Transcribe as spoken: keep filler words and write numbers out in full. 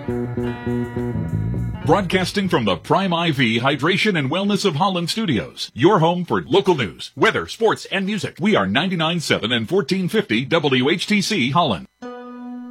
Broadcasting from the Prime I V Hydration and Wellness of Holland Studios, your home for local news, weather, sports, and music. We are ninety-nine point seven and fourteen fifty W H T C Holland.